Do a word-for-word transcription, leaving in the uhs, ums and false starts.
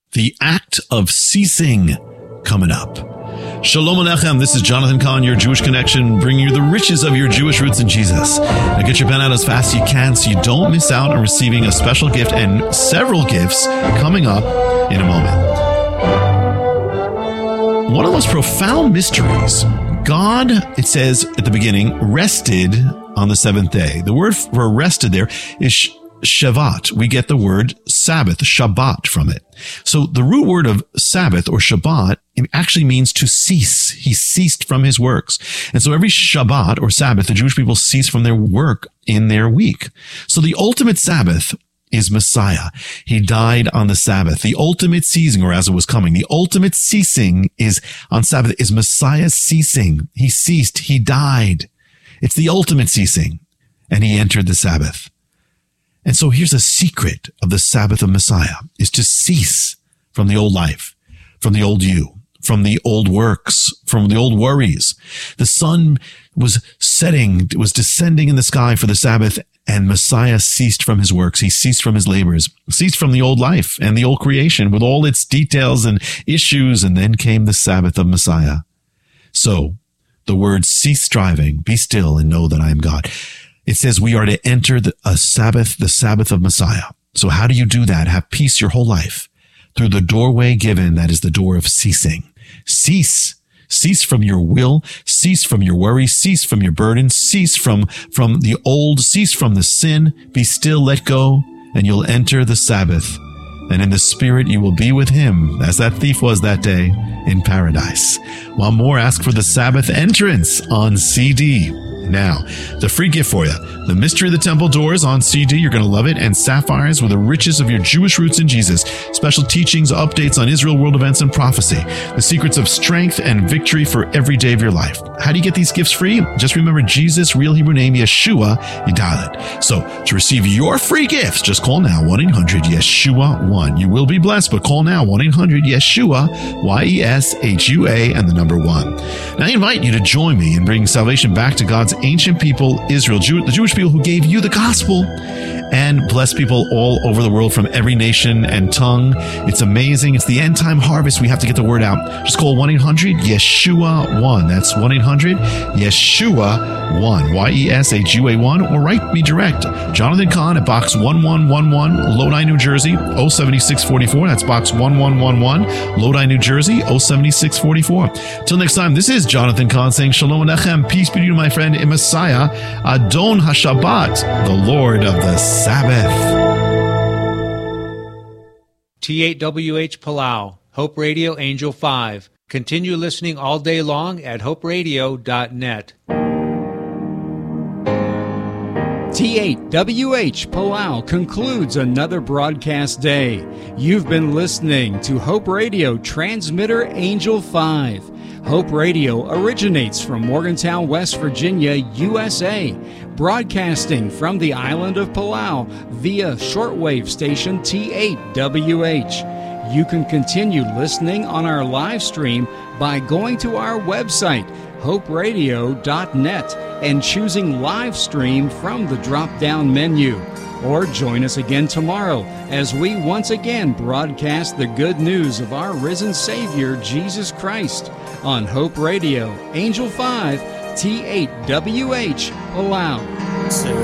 the act of ceasing coming up. Shalom Aleichem, this is Jonathan Cahn, your Jewish Connection, bringing you the riches of your Jewish roots in Jesus. Now get your pen out as fast as you can so you don't miss out on receiving a special gift and several gifts coming up in a moment. One of the most profound mysteries, God, it says at the beginning, rested on the seventh day. The word for rested there is Shabbat. We get the word Sabbath, Shabbat from it. So the root word of Sabbath or Shabbat, it actually means to cease. He ceased from his works. And so every Shabbat or Sabbath, the Jewish people cease from their work in their week. So the ultimate Sabbath is Messiah. He died on the Sabbath. The ultimate ceasing, or as it was coming, the ultimate ceasing is on Sabbath is Messiah ceasing. He ceased. He died. It's the ultimate ceasing. And he entered the Sabbath. And so here's a secret of the Sabbath of Messiah is to cease from the old life, from the old you, from the old works, from the old worries. The sun was setting, was descending in the sky for the Sabbath, and Messiah ceased from his works. He ceased from his labors, ceased from the old life and the old creation with all its details and issues. And then came the Sabbath of Messiah. So the word cease striving, be still and know that I am God. It says we are to enter the, a Sabbath, the Sabbath of Messiah. So how do you do that? Have peace your whole life through the doorway given. That is the door of ceasing. Cease. Cease from your will. Cease from your worry. Cease from your burden. Cease from, from the old. Cease from the sin. Be still, let go, and you'll enter the Sabbath. And in the Spirit you will be with him, as that thief was that day, in paradise. Want more? Ask for the Sabbath entrance on C D. Now, the free gift for you. The Mystery of the Temple Doors on C D. You're going to love it. And Sapphires with the riches of your Jewish roots in Jesus. Special teachings, updates on Israel, world events, and prophecy. The secrets of strength and victory for every day of your life. How do you get these gifts free? Just remember Jesus' real Hebrew name, Yeshua. You dial it. So, to receive your free gifts, just call now, one eight hundred Yeshua one. You will be blessed, but call now, one eight hundred Yeshua, Y E S H U A, and the number one. Now, I invite you to join me in bringing salvation back to God's ancient people, Israel, Jew, the Jewish people who gave you the gospel, and bless people all over the world from every nation and tongue. It's amazing. It's the end time harvest. We have to get the word out. Just call one eight hundred Yeshua one. That's one eight hundred Yeshua one. Y E S H U A one. Or write me direct. Jonathan Cahn at Box one one one one, Lodi, New Jersey, oh seven six four four. That's Box one one one one, Lodi, New Jersey, oh seven six four four. Till next time, this is Jonathan Cahn saying Shalom Aleichem. Peace be to you, my friend, in Messiah, Adon HaShabbat, the Lord of the Sabbath. T eight W H Palau, Hope Radio Angel five. Continue listening all day long at hope radio dot net. T eight W H Palau concludes another broadcast day. You've been listening to Hope Radio Transmitter Angel five. Hope Radio originates from Morgantown, West Virginia, U S A, broadcasting from the island of Palau via shortwave station T eight W H. You can continue listening on our live stream by going to our website, hope radio dot net, and choosing live stream from the drop-down menu. Or join us again tomorrow as we once again broadcast the good news of our risen Savior, Jesus Christ, on Hope Radio, Angel five, T eight W H, Palau.